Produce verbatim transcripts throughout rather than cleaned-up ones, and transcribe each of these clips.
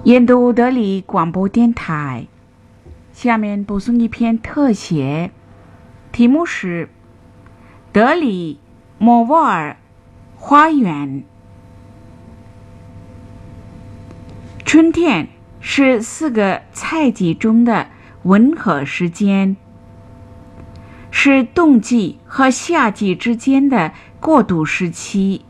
印度德里广播电台，下面播送一篇特写，题目是德里莫沃尔花园。春天是四个菜季中的吻合时间，是冬季和夏季之间的过渡时期。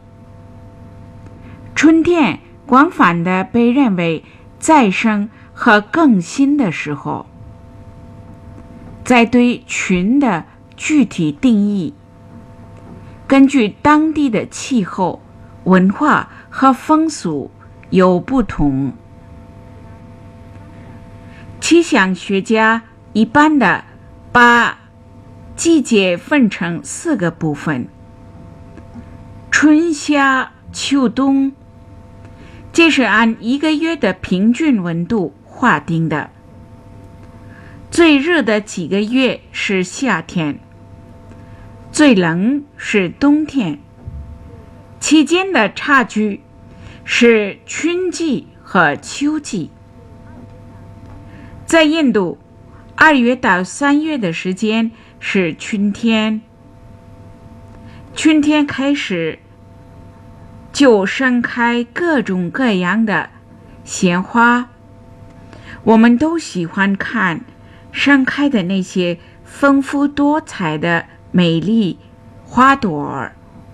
春天广泛地被认为再生和更新的时候，在对群的具体定义，根据当地的气候、文化和风俗有不同。气象学家一般的把季节分成四个部分：春夏秋冬，这是按一个月的平均温度划定的。最热的几个月是夏天，最冷是冬天，期间的差距是春季和秋季。在印度，二月到三月的时间是春天。春天开始就盛开各种各样的鲜花，我们都喜欢看盛开的那些丰富多彩的美丽花朵。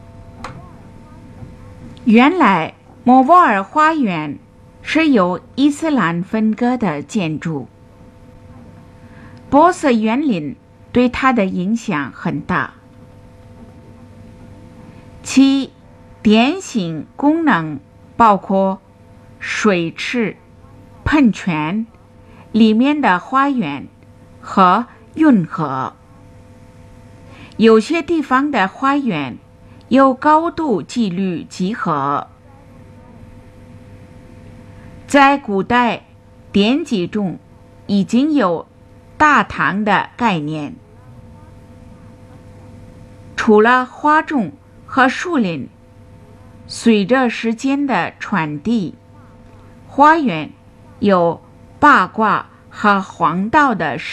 原来莫沃尔花园是由伊斯兰风格的建筑，波斯园林对它的影响很大，其典型功能包括水池、喷泉、里面的花园和运河。有些地方的花园有高度纪律集合。在古代典籍中已经有大堂的概念。除了花种和树林，随着时间的传递，花园有八卦和黄道的